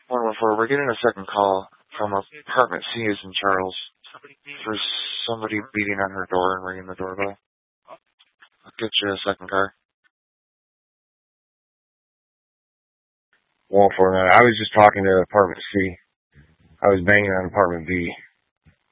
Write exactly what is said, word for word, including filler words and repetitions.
one one four, we're getting a second call from apartment C is in Charles for somebody beating on her door and ringing the doorbell. I'll get you a second car. one four nine. I was just talking to apartment C. I was banging on apartment B.